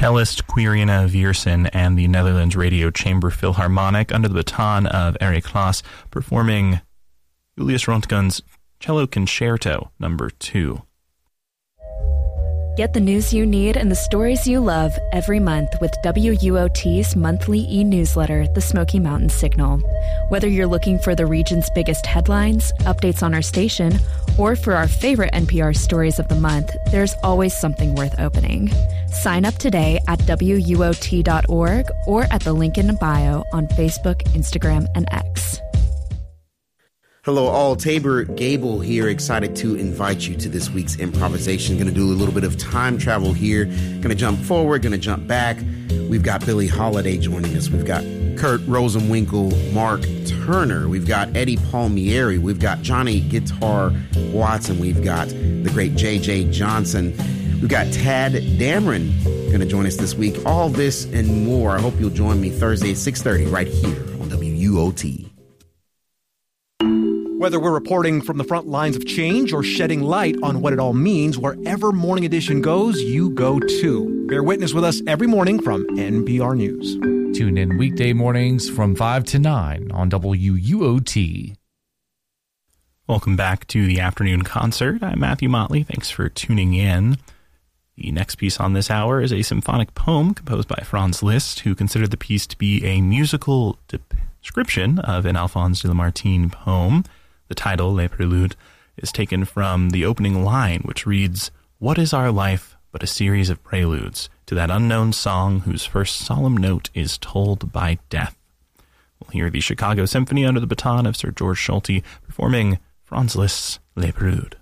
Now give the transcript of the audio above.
cellist Quirina Viersen and the Netherlands Radio Chamber Philharmonic under the baton of Eric Klaas performing Julius Röntgen's Cello Concerto No. 2. Get the news you need and the stories you love every month with WUOT's monthly e-newsletter, The Smoky Mountain Signal. Whether you're looking for the region's biggest headlines, updates on our station, or for our favorite NPR stories of the month, there's always something worth opening. Sign up today at WUOT.org or at the link in the bio on Facebook, Instagram, and X. Hello all, Tabor Gable here, excited to invite you to this week's improvisation. Going to do a little bit of time travel here. Going to jump forward, going to jump back. We've got Billie Holiday joining us. We've got Kurt Rosenwinkel, Mark Turner. We've got Eddie Palmieri. We've got Johnny Guitar Watson. We've got the great J.J. Johnson. We've got Tad Dameron going to join us this week. All this and more. I hope you'll join me Thursday at 6:30 right here on WUOT. Whether we're reporting from the front lines of change or shedding light on what it all means, wherever Morning Edition goes, you go too. Bear witness with us every morning from NPR News. Tune in weekday mornings from 5 to 9 on WUOT. Welcome back to the afternoon concert. I'm Matthew Motley. Thanks for tuning in. The next piece on this hour is a symphonic poem composed by Franz Liszt, who considered the piece to be a musical description of an Alphonse de Lamartine poem. The title, Les Préludes, is taken from the opening line, which reads, "What is our life but a series of preludes to that unknown song whose first solemn note is tolled by death?" We'll hear the Chicago Symphony under the baton of Sir George Solti performing Franz Liszt's Les Préludes.